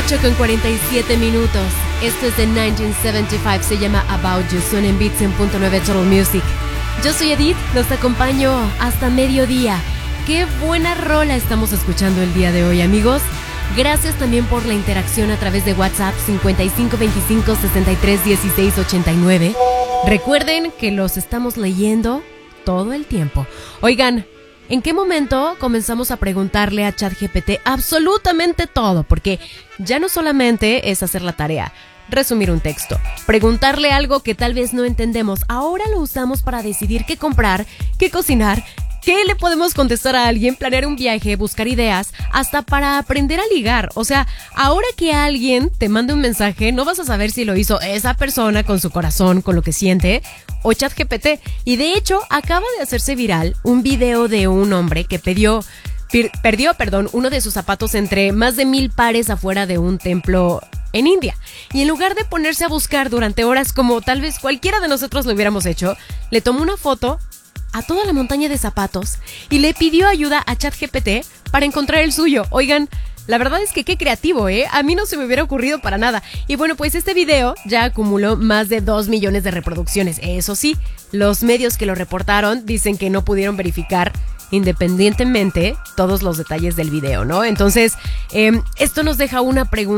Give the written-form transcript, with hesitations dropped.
8:47. Esto es de 1975, se llama About You, suena en Beats en .9 Total Music. Yo soy Edith, los acompaño hasta mediodía. Qué buena rola estamos escuchando el día de hoy, amigos. Gracias también por la interacción a través de WhatsApp 5525-631689. Recuerden que los estamos leyendo todo el tiempo. Oigan, ¿en qué momento comenzamos a preguntarle a ChatGPT absolutamente todo? Porque ya no solamente es hacer la tarea, resumir un texto, preguntarle algo que tal vez no entendemos. Ahora lo usamos para decidir qué comprar, qué cocinar, qué le podemos contestar a alguien, planear un viaje, buscar ideas, hasta para aprender a ligar. O sea, ahora que alguien te mande un mensaje, no vas a saber si lo hizo esa persona con su corazón, con lo que siente, o ChatGPT. Y de hecho, acaba de hacerse viral un video de un hombre que perdió uno de sus zapatos entre más de 1,000 pares afuera de un templo en India. Y en lugar de ponerse a buscar durante horas como tal vez cualquiera de nosotros lo hubiéramos hecho, le tomó una foto a toda la montaña de zapatos y le pidió ayuda a ChatGPT para encontrar el suyo. Oigan, la verdad es que qué creativo, A mí no se me hubiera ocurrido para nada. Y bueno, pues este video ya acumuló más de 2 millones de reproducciones. Eso sí, los medios que lo reportaron dicen que no pudieron verificar independientemente todos los detalles del video, ¿no? Entonces, esto nos deja una pregunta